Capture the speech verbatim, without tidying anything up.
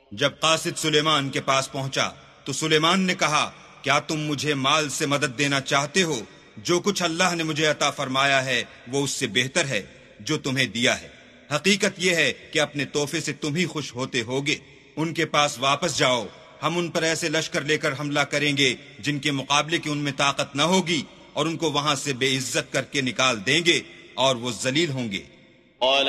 जब कासिद सुलेमान के पास पहुंचा तो सुलेमान ने कहा, क्या तुम मुझे माल से मदद देना चाहते हो? जो कुछ अल्लाह ने मुझे अता फरमाया है वो उससे बेहतर है जो तुम्हें दिया है। हकीकत यह है कि अपने तोहफे से तुम ही खुश होते होगे। उनके पास वापस जाओ, हम उन पर ऐसे लश्कर लेकर हमला करेंगे जिनके मुकाबले की उनमें ताकत न होगी, और उनको वहां से बेइज्जत करके निकाल देंगे और वो जलील होंगे।